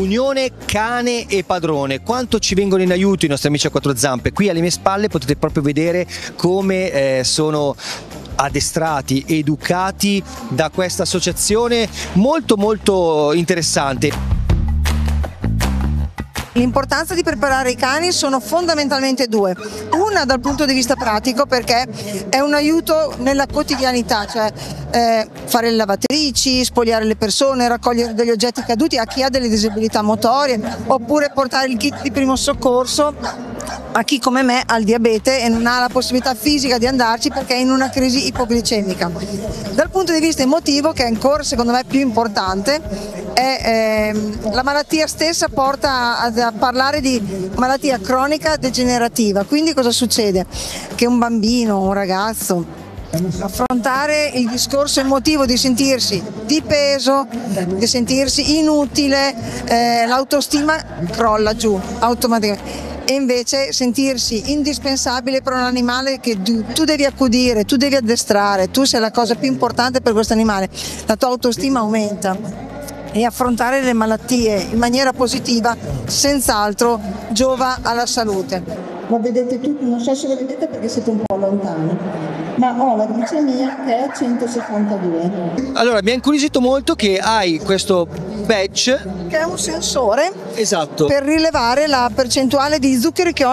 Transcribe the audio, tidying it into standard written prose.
Unione cane e padrone, quanto ci vengono in aiuto i nostri amici a quattro zampe. Qui alle mie spalle potete proprio vedere come sono addestrati, educati da questa associazione molto interessante. L'importanza di preparare i cani sono fondamentalmente due. Una dal punto di vista pratico, perché è un aiuto nella quotidianità, cioè fare le lavatrici, spogliare le persone, raccogliere degli oggetti caduti a chi ha delle disabilità motorie, oppure portare il kit di primo soccorso a chi come me ha il diabete e non ha la possibilità fisica di andarci perché è in una crisi ipoglicemica. Dal punto di vista emotivo, che è ancora secondo me più importante, la malattia stessa porta a parlare di malattia cronica degenerativa. Quindi cosa succede? Che un bambino, un ragazzo, affrontare il discorso emotivo di sentirsi di peso, di sentirsi inutile, l'autostima crolla giù automaticamente. E invece sentirsi indispensabile per un animale che tu devi accudire, tu devi addestrare, tu sei la cosa più importante per questo animale, la tua autostima aumenta. E affrontare le malattie in maniera positiva senz'altro giova alla salute. Lo vedete tutti, non so se lo vedete perché siete un po' lontani, ma ho la glicemia che è a 162. Allora, mi ha incuriosito molto che hai questo badge, Che è un sensore, esatto, per rilevare la percentuale di zuccheri che ho